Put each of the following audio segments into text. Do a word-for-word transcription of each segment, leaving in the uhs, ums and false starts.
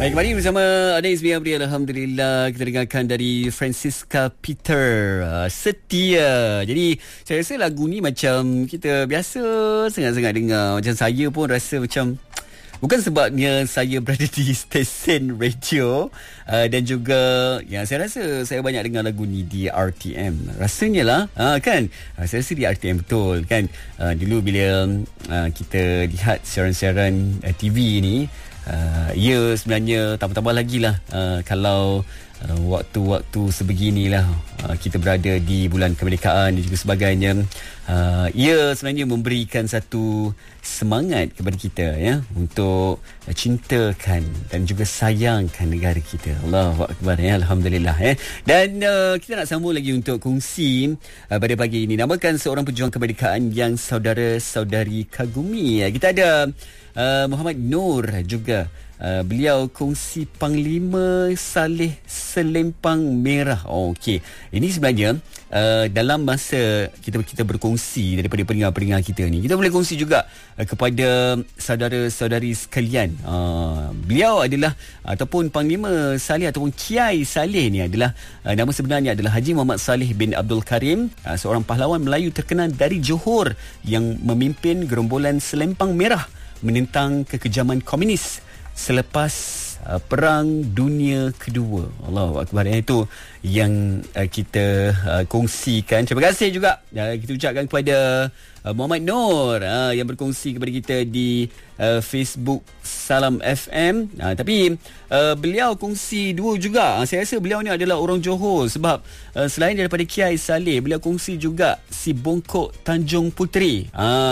Baik, kembali bersama Anies Biabri. Alhamdulillah, kita dengarkan dari Francisca Peter, uh, Setia. Jadi saya rasa lagu ni macam kita biasa sangat-sangat dengar. Macam saya pun rasa macam, bukan sebabnya saya berada di stesen radio, uh, dan juga yang saya rasa saya banyak dengar lagu ni di R T M. Rasanya lah, uh, kan? Uh, saya rasa di R T M betul, kan? Uh, dulu bila uh, kita lihat siaran-siaran uh, T V ni, uh, ya sebenarnya tambah-tambah lagi lah uh, kalau uh, waktu-waktu sebeginilah uh, kita berada di bulan kemerdekaan dan juga sebagainya. Uh, ia sebenarnya memberikan satu semangat kepada kita, ya, untuk uh, cintakan dan juga sayangkan negara kita. Allahu Akbar, ya, Alhamdulillah, ya. Dan uh, kita nak sambung lagi untuk kongsi uh, pada pagi ini. Namakan seorang pejuang kemerdekaan yang saudara-saudari kagumi. Kita ada uh, Muhammad Noor juga. Uh, beliau kongsi Panglima Saleh Selempang Merah. Oh, okey. Ini sebenarnya uh, dalam masa kita kita berkongsi daripada pendengar-pendengar kita ni, kita boleh kongsi juga uh, kepada saudara-saudari sekalian. Uh, beliau adalah ataupun Panglima Saleh ataupun Kiai Saleh ni adalah uh, nama sebenarnya adalah Haji Muhammad Saleh bin Abdul Karim, uh, seorang pahlawan Melayu terkenal dari Johor yang memimpin gerombolan Selempang Merah menentang kekejaman komunis selepas uh, Perang Dunia Kedua. Allahu Akbar. Itu yang uh, kita uh, kongsikan. Terima kasih juga uh, kita ucapkan kepada uh, Muhammad Noor uh, yang berkongsi kepada kita di uh, Facebook Salam F M. Uh, tapi uh, beliau kongsi dua juga. Uh, saya rasa beliau ni adalah orang Johor sebab uh, selain daripada Kiai Saleh, beliau kongsi juga si Bongkok Tanjung Puteri,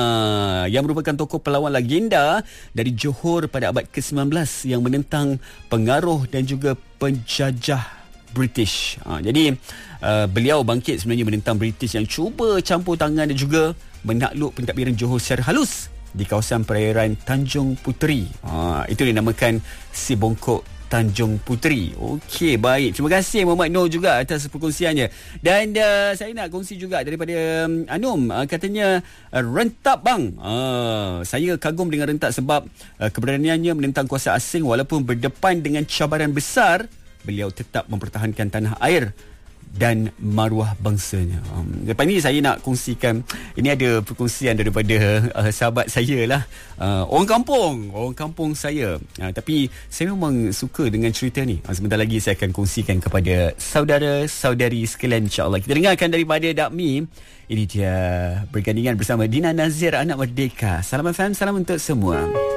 uh, yang merupakan tokoh pelawan legenda dari Johor pada abad ke sembilan belas yang menentang pengaruh dan juga penjajah British. Ha, jadi uh, beliau bangkit sebenarnya menentang British yang cuba campur tangan dan juga menakluk pentadbiran Johor secara halus di kawasan perairan Tanjung Puteri. Ha, itu dinamakan si Bongkok Tanjung Puteri. Okey, baik. Terima kasih Muhammad Noor juga atas perkongsiannya. Dan uh, saya nak kongsi juga daripada um, Anum. Uh, katanya uh, Rentap bang. Uh, saya kagum dengan Rentap sebab uh, keberaniannya menentang kuasa asing walaupun berdepan dengan cabaran besar. Beliau tetap mempertahankan tanah air dan maruah bangsanya. Um, lepas ni saya nak kongsikan, ini ada perkongsian daripada uh, sahabat saya lah, uh, orang kampung, orang kampung saya. Uh, tapi saya memang suka dengan cerita ni. Uh, sebentar lagi saya akan kongsikan kepada saudara-saudari sekalian, insya-Allah. Kita dengarkan daripada Dakmi. Ini dia bergandingan bersama Dina Nazir, Anak Merdeka. Salam F M, salam untuk semua.